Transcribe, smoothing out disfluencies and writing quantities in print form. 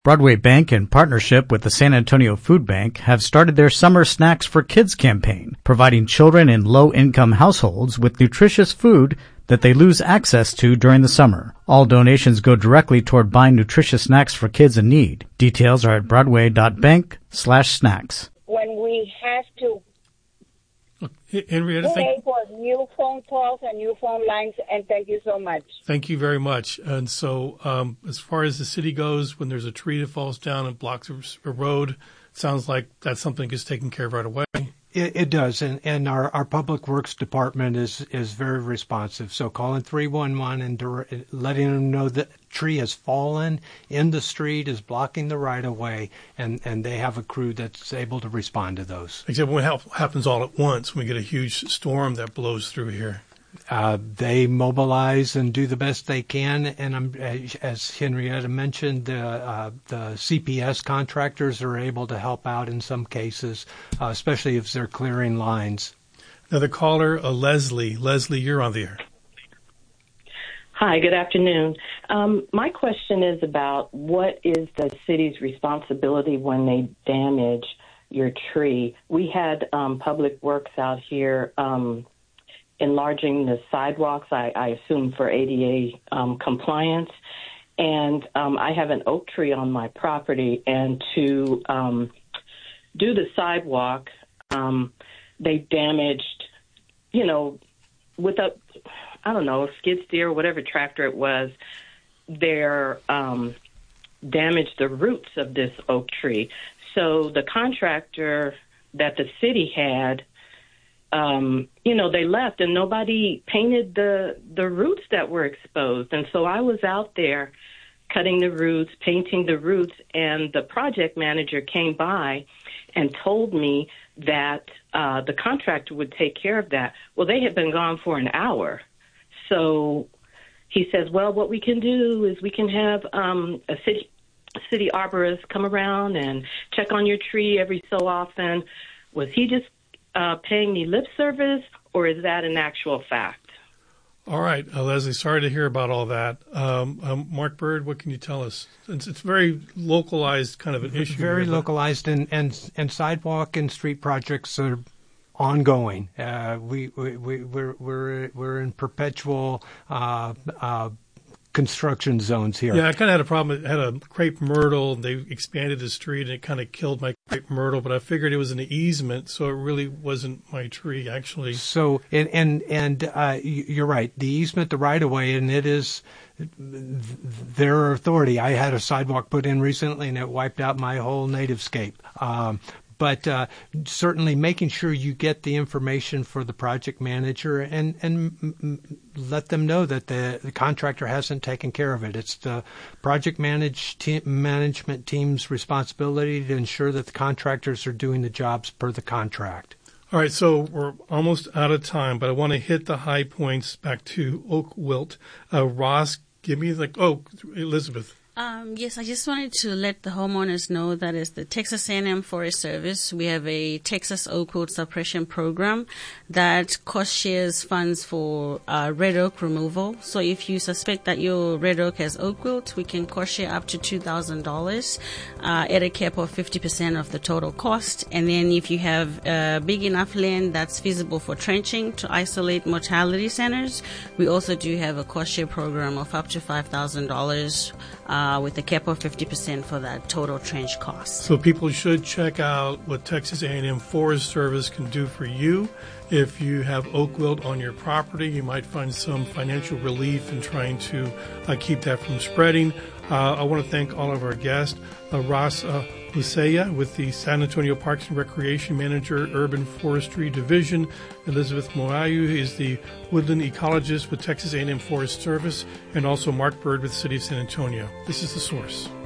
Broadway Bank, in partnership with the San Antonio Food Bank, have started their Summer Snacks for Kids campaign, providing children in low-income households with nutritious food that they lose access to during the summer. All donations go directly toward buying nutritious snacks for kids in need. Details are at broadway.bank/snacks. When we have to Henrietta, pay for new phone calls and new phone lines, and thank you so much. Thank you very much. And so as far as the city goes, when there's a tree that falls down and blocks a road, it sounds like that's something that gets taken care of right away. It does, and our Public Works Department is very responsive. So calling 311 and letting them know that tree has fallen in the street, is blocking the right-of-way, and they have a crew that's able to respond to those. Except when it happens all at once, when we get a huge storm that blows through here. They mobilize and do the best they can, and as Henrietta mentioned, the CPS contractors are able to help out in some cases, especially if they're clearing lines. Another caller, Leslie. Leslie, you're on the air. Hi, good afternoon. My question is about what is the city's responsibility when they damage your tree? We had Public Works out here enlarging the sidewalks, I assume for ADA compliance. And I have an oak tree on my property, and to do the sidewalk, they damaged, with a skid steer or whatever tractor it was, they're damaged the roots of this oak tree. So the contractor that the city had, they left and nobody painted the roots that were exposed. And so I was out there cutting the roots, painting the roots, and the project manager came by and told me that the contractor would take care of that. Well, they had been gone for an hour. So he says, well, what we can do is we can have a city arborist come around and check on your tree every so often. Was he just paying me lip service, or is that an actual fact? All right, Leslie, sorry to hear about all that. Mark Bird, what can you tell us? It's very localized kind of an issue. Very localized, and sidewalk and street projects are ongoing. We're in perpetual construction zones here. Yeah, I kind of had a problem. It had a crepe myrtle. They expanded the street, and it kind of killed my crepe myrtle. But I figured it was an easement, so it really wasn't my tree, actually. So, and you're right. The easement, the right-of-way, and it is their authority. I had a sidewalk put in recently, and it wiped out my whole native-scape. But certainly making sure you get the information for the project manager and let them know that the contractor hasn't taken care of it. It's the project management team's responsibility to ensure that the contractors are doing the jobs per the contract. All right, so we're almost out of time, but I want to hit the high points back to oak wilt. Ross, give me Elizabeth. Yes, I just wanted to let the homeowners know that as the Texas A&M Forest Service, we have a Texas Oak Wilt Suppression Program that cost shares funds for red oak removal. So if you suspect that your red oak has oak wilt, we can cost share up to $2,000 at a cap of 50% of the total cost. And then if you have big enough land that's feasible for trenching to isolate mortality centers, we also do have a cost share program of up to $5,000 with a cap of 50% for that total trench cost. So people should check out what Texas A&M Forest Service can do for you. If you have oak wilt on your property, you might find some financial relief in trying to keep that from spreading. I want to thank all of our guests. Ross Hosea with the San Antonio Parks and Recreation Manager, Urban Forestry Division. Elizabeth Moayu is the woodland ecologist with Texas A&M Forest Service, and also Mark Bird with the City of San Antonio. This is The Source.